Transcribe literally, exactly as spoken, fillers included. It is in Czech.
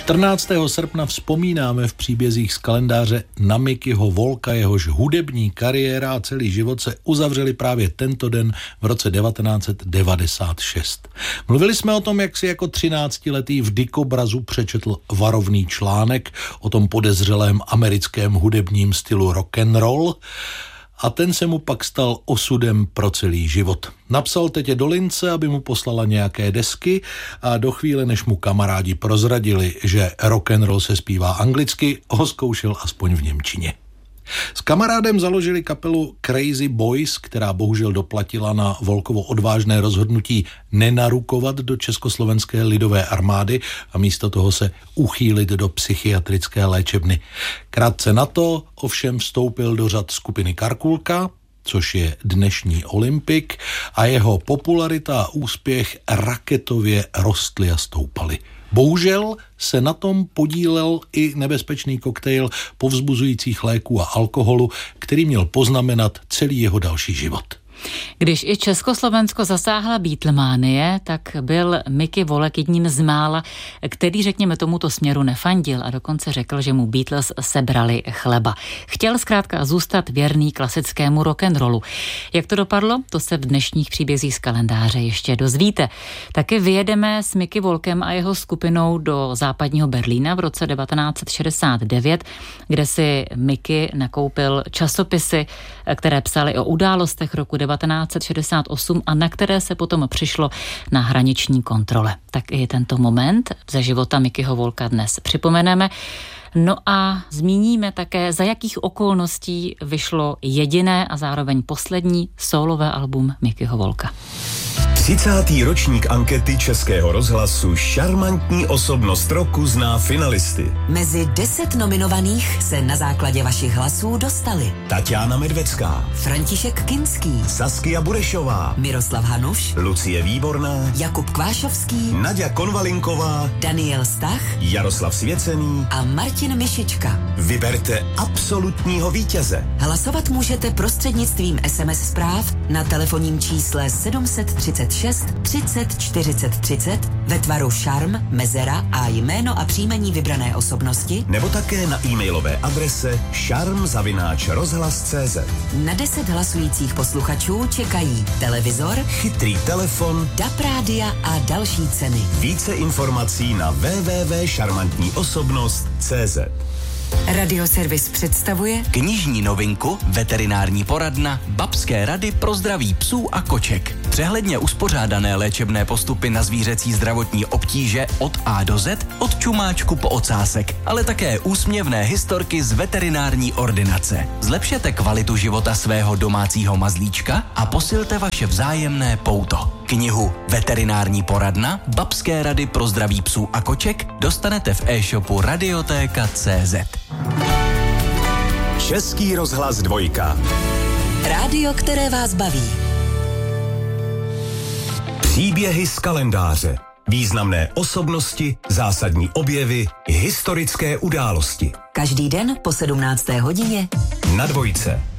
čtrnáctého srpna vzpomínáme v příbězích z kalendáře na Mickeyho Volka, jehož hudební kariéra a celý život se uzavřeli právě tento den v roce devatenáct set devadesát šest. Mluvili jsme o tom, jak si jako třináctiletý v Dikobrazu přečetl varovný článek o tom podezřelém americkém hudebním stylu rock and roll, a ten se mu pak stal osudem pro celý život. Napsal tetě do lince, aby mu poslala nějaké desky, a do chvíle, než mu kamarádi prozradili, že rock and roll se zpívá anglicky, ho zkoušel aspoň v němčině. S kamarádem založili kapelu Crazy Boys, která bohužel doplatila na Volkovo odvážné rozhodnutí nenarukovat do Československé lidové armády a místo toho se uchýlit do psychiatrické léčebny. Krátce na to ovšem vstoupil do řad skupiny Karkulka, což je dnešní Olympik, a jeho popularita a úspěch raketově rostly a stoupaly. Bohužel se na tom podílel i nebezpečný koktejl povzbuzujících léků a alkoholu, který měl poznamenat celý jeho další život. Když i Československo zasáhla Beatlemanie, tak byl Mickey Volek jedním z mála, který, řekněme, tomuto směru nefandil a dokonce řekl, že mu Beatles sebrali chleba. Chtěl zkrátka zůstat věrný klasickému rock'n'rollu. Jak to dopadlo, to se v dnešních příbězích z kalendáře ještě dozvíte. Taky vyjedeme s Mickey Volkem a jeho skupinou do západního Berlína v roce devatenáct set šedesát devět, kde si Mickey nakoupil časopisy, které psaly o událostech roku devatenáct set šedesát osm a na které se potom přišlo na hraniční kontrole. Tak i tento moment ze života Mickeyho Volka dnes připomeneme. No a zmíníme také, za jakých okolností vyšlo jediné a zároveň poslední sólové album Mickeyho Volka. třicátý ročník ankety Českého rozhlasu Šarmantní osobnost roku zná finalisty. Mezi deset nominovaných se na základě vašich hlasů dostali Tatiana Medvecká, František Kinský, Saskia Burešová, Miroslav Hanuš, Lucie Výborná, Jakub Kvášovský, Naďa Konvalinková, Daniel Stach, Jaroslav Svěcený a Martin Mišička. Vyberte absolutního vítěze. Hlasovat můžete prostřednictvím es em es zpráv na telefonním čísle sedm set třicet šest třicet čtyřicet třicet ve tvaru šarm, mezera a jméno a příjmení vybrané osobnosti, nebo také na e-mailové adrese šarm zavináč rozhlas tečka cé zet. Na deset hlasujících posluchačů čekají televizor, chytrý telefon, D A B rádia a další ceny. Více informací na w w w tečka šarmantní osobnost tečka cé zet. Radioservis představuje knižní novinku Veterinární poradna Babské rady pro zdraví psů a koček. Přehledně uspořádané léčebné postupy na zvířecí zdravotní obtíže od A do Z, od čumáčku po ocásek, ale také úsměvné historky z veterinární ordinace. Zlepšete kvalitu života svého domácího mazlíčka a posilte vaše vzájemné pouto. Knihu Veterinární poradna Babské rady pro zdraví psů a koček dostanete v e-shopu radiotéka tečka cé zet. Český rozhlas dvojka. rádio, které vás baví. Příběhy z kalendáře. Významné osobnosti, zásadní objevy, historické události. Každý den po sedmnácté hodině na dvojce.